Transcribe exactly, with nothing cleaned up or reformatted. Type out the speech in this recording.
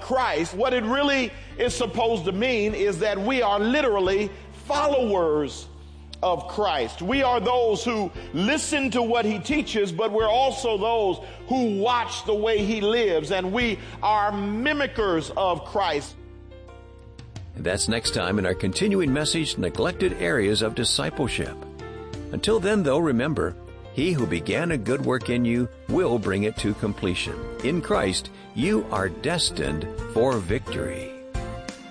Christ, what it really is supposed to mean is that we are literally followers of Christ. We are those who listen to what he teaches, but we're also those who watch the way he lives, and we are mimickers of Christ. And that's next time in our continuing message, Neglected Areas of Discipleship. Until then, though, remember, he who began a good work in you will bring it to completion. In Christ, you are destined for victory.